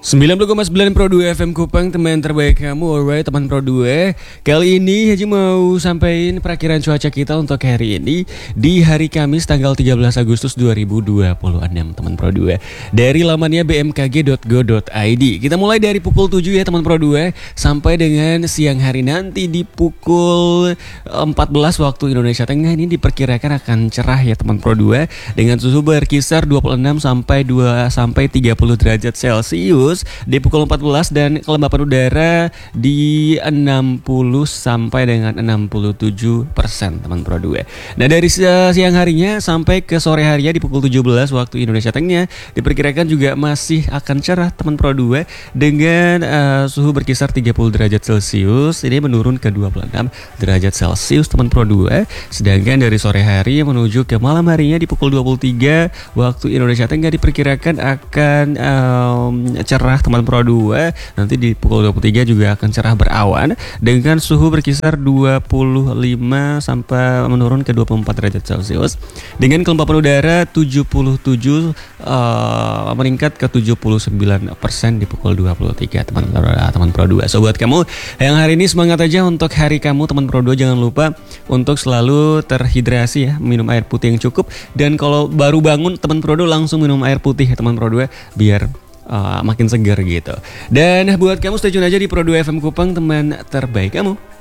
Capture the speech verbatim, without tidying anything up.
sembilan puluh koma sembilan Pro dua F M Kupang, teman terbaik kamu. Alright teman Pro dua, kali ini Haji mau sampaikan perakiran cuaca kita untuk hari ini di hari Kamis tanggal tiga belas Agustus dua ribu dua puluh enam teman Pro dua, dari lamannya b m k g dot go dot i d. Kita mulai dari pukul tujuh ya teman Pro dua, sampai dengan siang hari nanti di pukul empat belas waktu Indonesia Tengah. Ini diperkirakan akan cerah ya teman Pro dua, dengan suhu berkisar dua puluh enam sampai dua sampai tiga puluh derajat Celcius di pukul empat belas, dan kelembapan udara di enam puluh sampai dengan enam puluh tujuh persen teman Pro dua. Nah, dari siang harinya sampai ke sore harinya di pukul tujuh belas waktu Indonesia Tengah diperkirakan juga masih akan cerah teman Pro dua, dengan uh, suhu berkisar tiga puluh derajat Celcius. Ini menurun ke dua puluh enam derajat Celcius teman Pro dua. Sedangkan dari sore hari menuju ke malam harinya di pukul dua puluh tiga waktu Indonesia Tengah diperkirakan akan um, cerah teman Pro dua. Nanti di pukul dua puluh tiga juga akan cerah berawan, dengan suhu berkisar dua puluh lima sampai menurun ke dua puluh empat derajat Celcius, dengan kelembapan udara tujuh puluh tujuh uh, meningkat ke tujuh puluh sembilan persen di pukul dua puluh tiga teman teman Pro dua. So buat kamu yang hari ini semangat aja untuk hari kamu teman Pro dua. Jangan lupa untuk selalu terhidrasi ya, minum air putih yang cukup, dan kalau baru bangun teman Pro dua langsung minum air putih ya teman Pro dua, biar Uh, makin segar gitu. Dan buat kamu stay tune aja di Pro dua F M Kupang, teman terbaik kamu.